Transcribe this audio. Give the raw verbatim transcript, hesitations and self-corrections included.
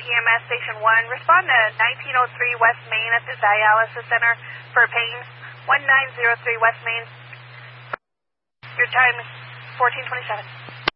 E M S Station one. Respond to nineteen oh three West Main at the Dialysis Center for pain. nineteen oh three West Main. Your time is fourteen twenty-seven.